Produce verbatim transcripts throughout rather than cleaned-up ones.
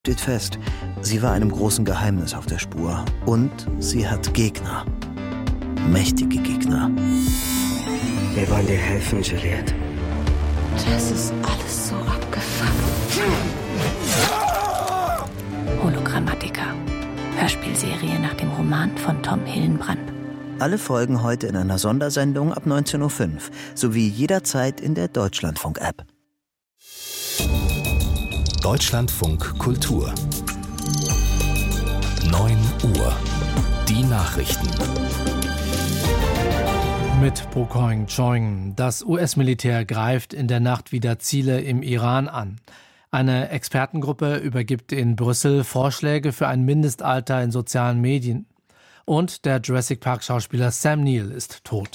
Steht fest, sie war einem großen Geheimnis auf der Spur. Und sie hat Gegner. Mächtige Gegner. Wir wollen dir helfen, Juliette. Das ist alles so abgefuckt. Hologrammatiker. Hörspielserie nach dem Roman von Tom Hillenbrand. Alle Folgen heute in einer Sondersendung ab neunzehn Uhr fünf sowie jederzeit in der Deutschlandfunk-App. Deutschlandfunk Kultur. neun Uhr. Die Nachrichten. Mit Prokoing Choing. Das U S-Militär greift in der Nacht wieder Ziele im Iran an. Eine Expertengruppe übergibt in Brüssel Vorschläge für ein Mindestalter in sozialen Medien. Und der Jurassic Park-Schauspieler Sam Neill ist tot.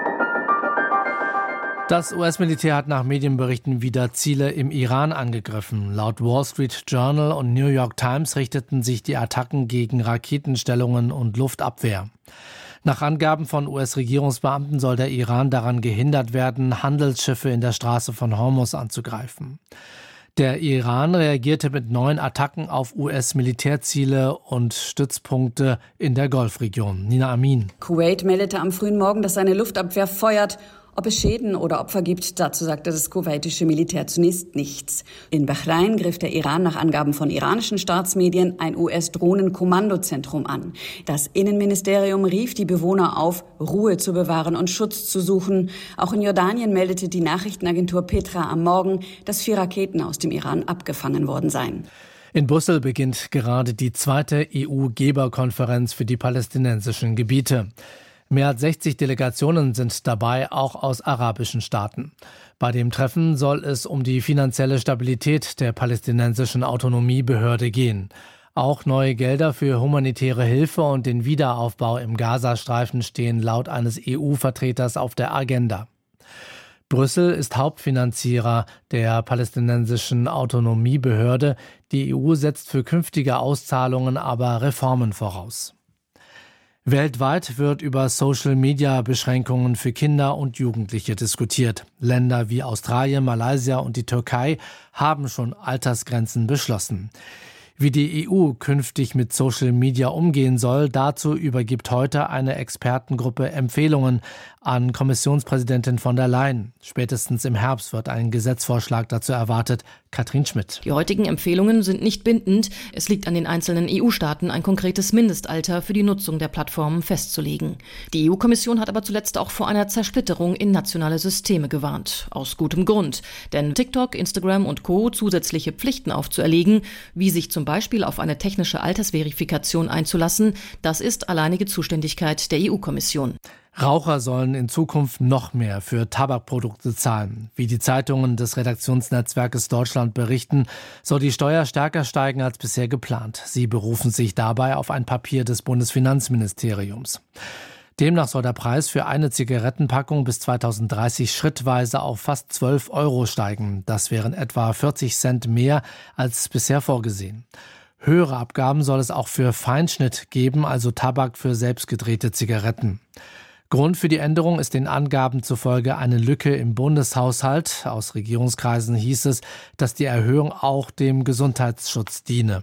Das U S-Militär hat nach Medienberichten wieder Ziele im Iran angegriffen. Laut Wall Street Journal und New York Times richteten sich die Attacken gegen Raketenstellungen und Luftabwehr. Nach Angaben von U S-Regierungsbeamten soll der Iran daran gehindert werden, Handelsschiffe in der Straße von Hormuz anzugreifen. Der Iran reagierte mit neuen Attacken auf U S-Militärziele und Stützpunkte in der Golfregion. Nina Amin. Kuwait meldete am frühen Morgen, dass seine Luftabwehr feuert. Ob es Schäden oder Opfer gibt, dazu sagte das kuwaitische Militär zunächst nichts. In Bahrain griff der Iran nach Angaben von iranischen Staatsmedien ein U S-Drohnenkommandozentrum an. Das Innenministerium rief die Bewohner auf, Ruhe zu bewahren und Schutz zu suchen. Auch in Jordanien meldete die Nachrichtenagentur Petra am Morgen, dass vier Raketen aus dem Iran abgefangen worden seien. In Brüssel beginnt gerade die zweite E U-Geberkonferenz für die palästinensischen Gebiete. Mehr als sechzig Delegationen sind dabei, auch aus arabischen Staaten. Bei dem Treffen soll es um die finanzielle Stabilität der palästinensischen Autonomiebehörde gehen. Auch neue Gelder für humanitäre Hilfe und den Wiederaufbau im Gazastreifen stehen laut eines E U-Vertreters auf der Agenda. Brüssel ist Hauptfinanzierer der palästinensischen Autonomiebehörde. Die E U setzt für künftige Auszahlungen aber Reformen voraus. Weltweit wird über Social-Media-Beschränkungen für Kinder und Jugendliche diskutiert. Länder wie Australien, Malaysia und die Türkei haben schon Altersgrenzen beschlossen. Wie die E U künftig mit Social Media umgehen soll, dazu übergibt heute eine Expertengruppe Empfehlungen an Kommissionspräsidentin von der Leyen. Spätestens im Herbst wird ein Gesetzvorschlag dazu erwartet. Katrin Schmidt. Die heutigen Empfehlungen sind nicht bindend. Es liegt an den einzelnen E U-Staaten, ein konkretes Mindestalter für die Nutzung der Plattformen festzulegen. Die E U-Kommission hat aber zuletzt auch vor einer Zersplitterung in nationale Systeme gewarnt. Aus gutem Grund. Denn TikTok, Instagram und Co. zusätzliche Pflichten aufzuerlegen, wie sich zum Beispiel auf eine technische Altersverifikation einzulassen, das ist alleinige Zuständigkeit der E U-Kommission. Raucher sollen in Zukunft noch mehr für Tabakprodukte zahlen. Wie die Zeitungen des Redaktionsnetzwerkes Deutschland berichten, soll die Steuer stärker steigen als bisher geplant. Sie berufen sich dabei auf ein Papier des Bundesfinanzministeriums. Demnach soll der Preis für eine Zigarettenpackung bis zweitausenddreißig schrittweise auf fast zwölf Euro steigen. Das wären etwa vierzig Cent mehr als bisher vorgesehen. Höhere Abgaben soll es auch für Feinschnitt geben, also Tabak für selbstgedrehte Zigaretten. Grund für die Änderung ist den Angaben zufolge eine Lücke im Bundeshaushalt. Aus Regierungskreisen hieß es, dass die Erhöhung auch dem Gesundheitsschutz diene.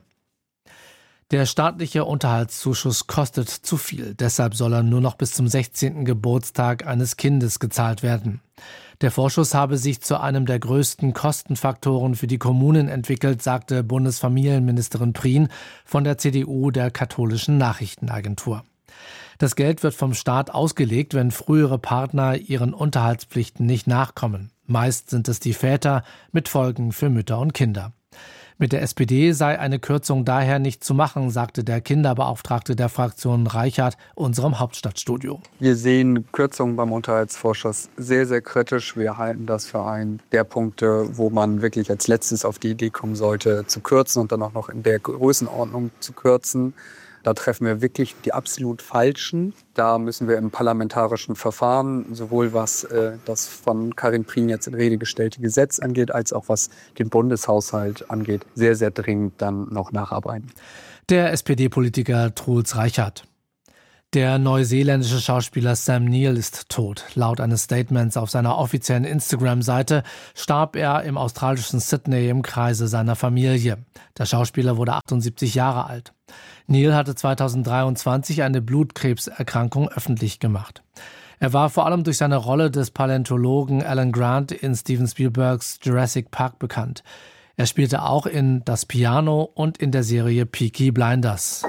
Der staatliche Unterhaltszuschuss kostet zu viel. Deshalb soll er nur noch bis zum sechzehnten Geburtstag eines Kindes gezahlt werden. Der Vorschuss habe sich zu einem der größten Kostenfaktoren für die Kommunen entwickelt, sagte Bundesfamilienministerin Prien von der C D U der Katholischen Nachrichtenagentur. Das Geld wird vom Staat ausgelegt, wenn frühere Partner ihren Unterhaltspflichten nicht nachkommen. Meist sind es die Väter mit Folgen für Mütter und Kinder. Mit der S P D sei eine Kürzung daher nicht zu machen, sagte der Kinderbeauftragte der Fraktion Reichert unserem Hauptstadtstudio. Wir sehen Kürzungen beim Unterhaltsvorschuss sehr, sehr kritisch. Wir halten das für einen der Punkte, wo man wirklich als letztes auf die Idee kommen sollte, zu kürzen und dann auch noch in der Größenordnung zu kürzen. Da treffen wir wirklich die absolut Falschen. Da müssen wir im parlamentarischen Verfahren, sowohl was äh, das von Karin Prien jetzt in Rede gestellte Gesetz angeht, als auch was den Bundeshaushalt angeht, sehr, sehr dringend dann noch nacharbeiten. Der S P D-Politiker Truls Reichert. Der neuseeländische Schauspieler Sam Neill ist tot. Laut eines Statements auf seiner offiziellen Instagram-Seite starb er im australischen Sydney im Kreise seiner Familie. Der Schauspieler wurde achtundsiebzig Jahre alt. Neill hatte zweitausenddreiundzwanzig eine Blutkrebserkrankung öffentlich gemacht. Er war vor allem durch seine Rolle des Paläontologen Alan Grant in Steven Spielbergs Jurassic Park bekannt. Er spielte auch in Das Piano und in der Serie Peaky Blinders.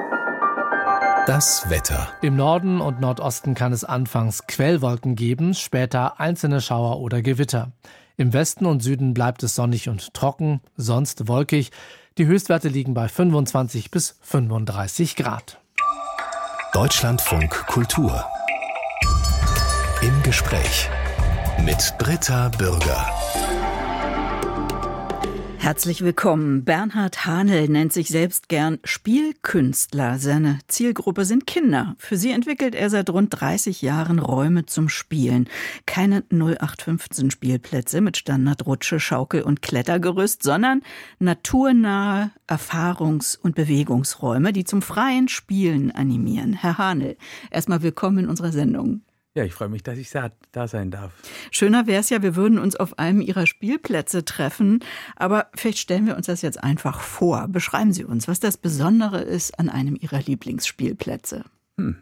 Das Wetter. Im Norden und Nordosten kann es anfangs Quellwolken geben, später einzelne Schauer oder Gewitter. Im Westen und Süden bleibt es sonnig und trocken, sonst wolkig. Die Höchstwerte liegen bei fünfundzwanzig bis fünfunddreißig Grad. Deutschlandfunk Kultur. Im Gespräch mit Britta Bürger. Herzlich willkommen. Bernhard Hanel nennt sich selbst gern Spielkünstler. Seine Zielgruppe sind Kinder. Für sie entwickelt er seit rund dreißig Jahren Räume zum Spielen. Keine null acht fünfzehn Spielplätze mit Standardrutsche, Schaukel und Klettergerüst, sondern naturnahe Erfahrungs- und Bewegungsräume, die zum freien Spielen animieren. Herr Hanel, erstmal willkommen in unserer Sendung. Ja, ich freue mich, dass ich da sein darf. Schöner wäre es ja, wir würden uns auf einem Ihrer Spielplätze treffen. Aber vielleicht stellen wir uns das jetzt einfach vor. Beschreiben Sie uns, was das Besondere ist an einem Ihrer Lieblingsspielplätze. Hm.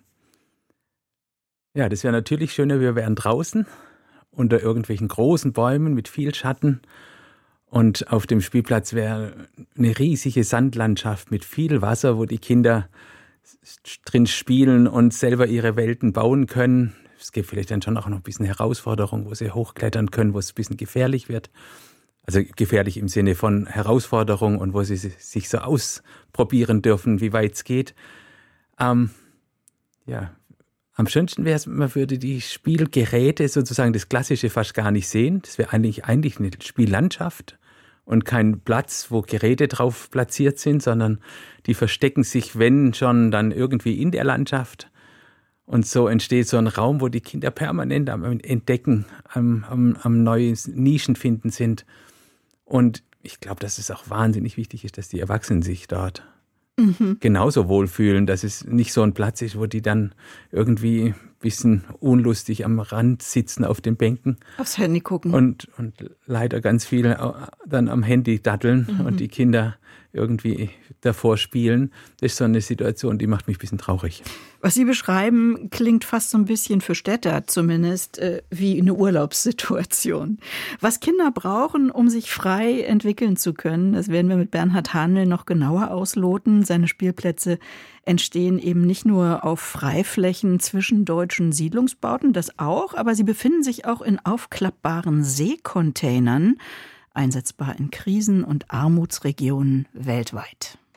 Ja, das wäre natürlich schöner, wir wären draußen unter irgendwelchen großen Bäumen mit viel Schatten. Und auf dem Spielplatz wäre eine riesige Sandlandschaft mit viel Wasser, wo die Kinder drin spielen und selber ihre Welten bauen können. Es gibt vielleicht dann schon auch noch ein bisschen Herausforderung, wo sie hochklettern können, wo es ein bisschen gefährlich wird. Also gefährlich im Sinne von Herausforderung und wo sie sich so ausprobieren dürfen, wie weit es geht. Ähm, ja, am schönsten wäre es, man würde die Spielgeräte sozusagen das Klassische fast gar nicht sehen. Das wäre eigentlich, eigentlich eine Spiellandschaft und kein Platz, wo Geräte drauf platziert sind, sondern die verstecken sich, wenn schon, dann irgendwie in der Landschaft. Und so entsteht so ein Raum, wo die Kinder permanent am Entdecken, am, am, am neuen Nischen finden sind. Und ich glaube, dass es auch wahnsinnig wichtig ist, dass die Erwachsenen sich dort mhm. genauso wohlfühlen, dass es nicht so ein Platz ist, wo die dann irgendwie ein bisschen unlustig am Rand sitzen auf den Bänken. Aufs Handy gucken. Und, und leider ganz viel dann am Handy datteln mhm. und die Kinder irgendwie davor spielen. Das ist so eine Situation, die macht mich ein bisschen traurig. Was Sie beschreiben, klingt fast so ein bisschen für Städter zumindest äh, wie eine Urlaubssituation. Was Kinder brauchen, um sich frei entwickeln zu können, das werden wir mit Bernhard Hanel noch genauer ausloten. Seine Spielplätze entstehen eben nicht nur auf Freiflächen zwischen deutschen Siedlungsbauten, das auch, aber sie befinden sich auch in aufklappbaren Seekontainern, einsetzbar in Krisen- und Armutsregionen weltweit.